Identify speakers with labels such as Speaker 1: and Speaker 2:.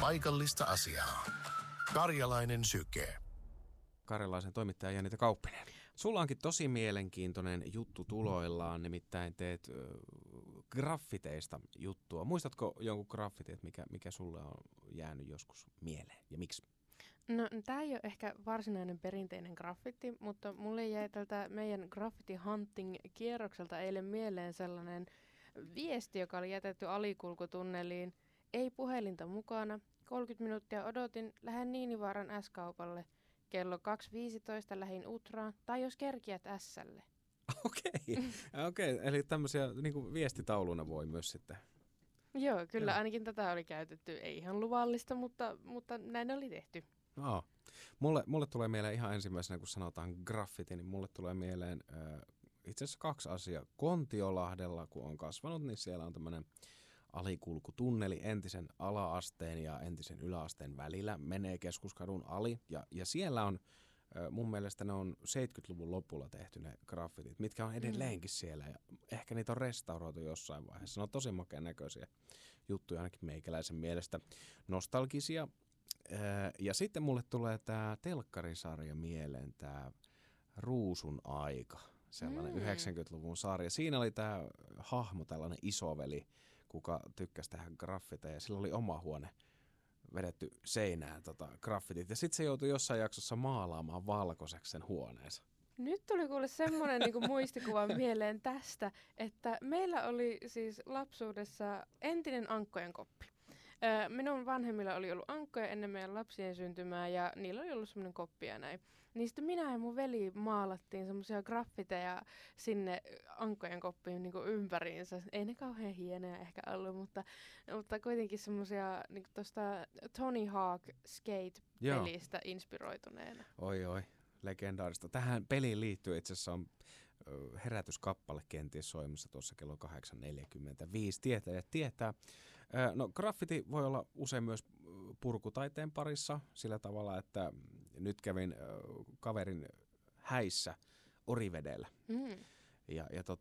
Speaker 1: paikallista asiaa. Karjalainen syke.
Speaker 2: Karjalaisen toimittaja Janita Kauppinen. Sulla onkin tosi mielenkiintoinen juttu tuloillaan, nimittäin teet graffiteista juttua. Muistatko jonkun graffitin, mikä sulle on jäänyt joskus mieleen ja miksi?
Speaker 3: No, tämä ei ole ehkä varsinainen perinteinen graffiti, mutta mulle jäi tältä meidän graffiti hunting-kierrokselta eilen mieleen sellainen viesti, joka oli jätetty alikulkutunneliin. Ei puhelinta mukana. 30 minuuttia odotin, lähden Niinivaaran S-kaupalle. Kello 2.15 lähin Utraan, tai jos kerkiät Ässälle.
Speaker 2: Okei. Eli tämmöisiä niin viestitauluna voi myös sitten.
Speaker 3: Joo, kyllä ainakin tätä oli käytetty. Ei ihan luvallista, mutta näin oli tehty.
Speaker 2: No. Mulle tulee mieleen ihan ensimmäisenä, kun sanotaan graffiti, niin mulle tulee mieleen itse asiassa 2 asiaa. Kontiolahdella, kun on kasvanut, niin siellä on tämmöinen alikulkutunneli entisen ala-asteen ja entisen yläasteen välillä, menee Keskuskadun ali, ja siellä on, mun mielestä ne on 70-luvun lopulla tehty ne graffitit, mitkä on edelleenkin siellä, ja ehkä niitä on restauroitu jossain vaiheessa. Ne on tosi makeen näköisiä juttuja, ainakin meikäläisen mielestä nostalgisia. Ja sitten mulle tulee tää telkkarisarja mieleen, tää Ruusun aika, sellainen 90-luvun sarja. Siinä oli tää hahmo, tällainen isoveli, kuka tykkäsi tähän graffiteja. Sillä oli oma huone vedetty seinään graffitit. Ja sitten se joutui jossain jaksossa maalaamaan valkoiseksi sen huoneensa.
Speaker 3: Nyt tuli kuule semmoinen niin muistikuva mieleen tästä, että meillä oli siis lapsuudessa entinen ankkojen koppi. Minun vanhemmilla oli ollut ankkoja ennen meidän lapsien syntymää ja niillä oli ollut semmoinen koppi ja näin. Niin sitten minä ja mun veli maalattiin semmoisia graffiteja sinne ankkojen koppiin niin kuin ympäriinsä. Ei ne kauhean hienoja ehkä ollut, mutta kuitenkin semmoisia niin tuosta Tony Hawk Skate-pelistä inspiroituneena.
Speaker 2: Oi, legendaarista. Tähän peliin liittyy itse asiassa on herätyskappale kenties soimassa tuossa kello 8.45. Tietäjät tietää. No graffiti voi olla usein myös purkutaiteen parissa sillä tavalla, että nyt kävin kaverin häissä Orivedellä. Ja